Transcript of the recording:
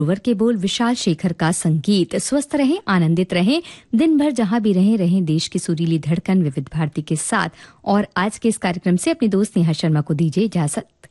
गुरुवर के बोल, विशाल शेखर का संगीत। स्वस्थ रहें, आनंदित रहें, दिन भर जहां भी रहें देश की सुरीली धड़कन विविध भारती के साथ। और आज के इस कार्यक्रम से अपनी दोस्त नेहा शर्मा को दीजिए इजाजत।